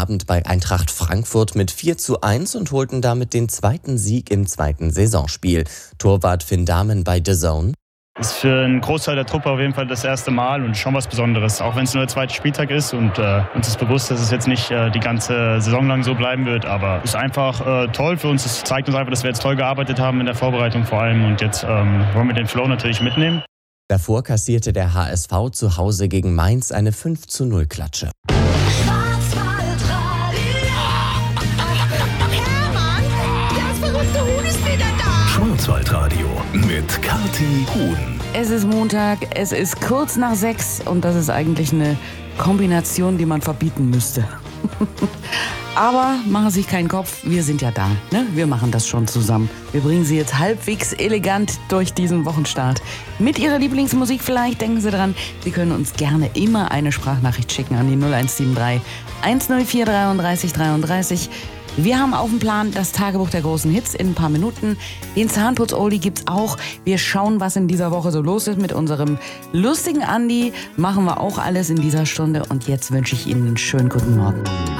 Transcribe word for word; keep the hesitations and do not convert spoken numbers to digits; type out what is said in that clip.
Abend bei Eintracht Frankfurt mit vier zu eins und holten damit den zweiten Sieg im zweiten Saisonspiel. Torwart Finn Dahmen bei D A Z N. Ist für einen Großteil der Truppe auf jeden Fall das erste Mal und schon was Besonderes, auch wenn es nur der zweite Spieltag ist und äh, uns ist bewusst, dass es jetzt nicht äh, die ganze Saison lang so bleiben wird, aber es ist einfach äh, toll für uns, es zeigt uns einfach, dass wir jetzt toll gearbeitet haben in der Vorbereitung vor allem und jetzt ähm, wollen wir den Flow natürlich mitnehmen. Davor kassierte der H S V zu Hause gegen Mainz eine fünf zu null Klatsche. Schwarzwaldradio mit Kathi Huhn. Es ist Montag, es ist kurz nach sechs und das ist eigentlich eine Kombination, die man verbieten müsste. Aber machen Sie sich keinen Kopf, wir sind ja da, ne? Wir machen das schon zusammen. Wir bringen Sie jetzt halbwegs elegant durch diesen Wochenstart. Mit Ihrer Lieblingsmusik vielleicht, denken Sie dran, Sie können uns gerne immer eine Sprachnachricht schicken an die null eins sieben drei eins null vier dreiunddreißig dreiunddreißig. Wir haben auf dem Plan das Tagebuch der großen Hits in ein paar Minuten. Den Zahnputz-Oldie gibt's auch. Wir schauen, was in dieser Woche so los ist mit unserem lustigen Andi. Machen wir auch alles in dieser Stunde. Und jetzt wünsche ich Ihnen einen schönen guten Morgen.